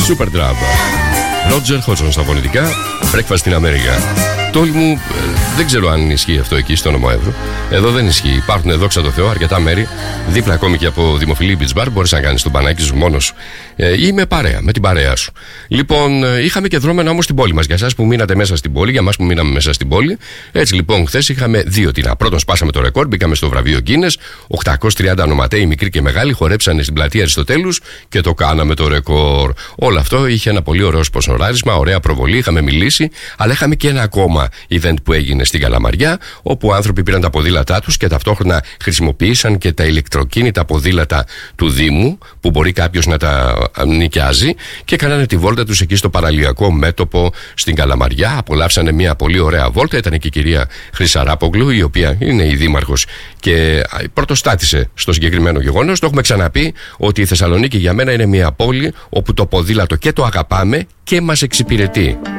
Supertramp. Roger Hodgson στα φωνητικά. Breakfast στην Αμέρικα. Τόλι μου, δεν ξέρω αν ισχύει αυτό εκεί στο Νομοεύρο. Εδώ δεν ισχύει. Υπάρχουν, δόξα τω Θεώ, αρκετά μέρη δίπλα ακόμη και από δημοφιλή beach bar. Μπορείς να κάνεις τον μπανάκι σου μόνος ή με παρέα, με την παρέα σου. Λοιπόν, είχαμε και δρόμενα όμως στην πόλη μας. Για εσάς που μείνατε μέσα στην πόλη, για εμάς που μείναμε μέσα στην πόλη. Έτσι λοιπόν, χθες είχαμε δύο τινά. Πρώτον, σπάσαμε το ρεκόρ, μπήκαμε στο βραβείο Guinness. 830 ονοματέοι, μικροί και μεγάλοι, χορέψανε στην πλατεία Αριστοτέλους και το κάναμε το ρεκόρ. Όλο αυτό είχε ένα πολύ ωραίο σπονσοράρισμα, ωραία προβολή, είχαμε μιλήσει, αλλά είχαμε και ένα ακόμα event που έγινε στην Καλαμαριά, όπου άνθρωποι πήραν τα ποδήλατά τους και ταυτόχρονα χρησιμοποίησαν και τα ηλεκτροκίνητα ποδήλατα του Δήμου, που μπορεί κάποιος να τα νοικιάζει, και κάνανε τη βόλτα τους εκεί στο παραλιακό μέτωπο στην Καλαμαριά. Απολαύσανε μια πολύ ωραία βόλτα. Ήταν και η κυρία Χρυσαράπογλου, η οποία είναι η δήμαρχος και πρωτοστάτησε στο συγκεκριμένο γεγονός. Το έχουμε ξαναπεί ότι η Θεσσαλονίκη για μένα είναι μια πόλη όπου το ποδήλατο και το αγαπάμε και μας εξυπηρετεί.